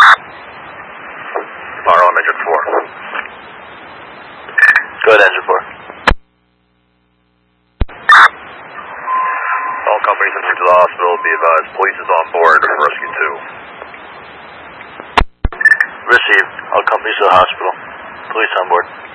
Tomorrow on Engine 4. Go ahead, Engine 4. All companies entering to the hospital, be advised, police is on board for Rescue 2. Received. All companies to the hospital. Police on board.